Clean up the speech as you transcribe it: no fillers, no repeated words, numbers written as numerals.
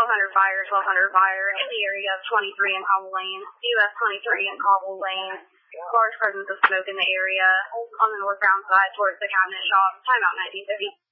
1200 fire in the area of 23 in Cobble Lane, US 23 in Cobble Lane. Large presence of smoke in the area on the northbound side towards the cabinet shop. Timeout 1950.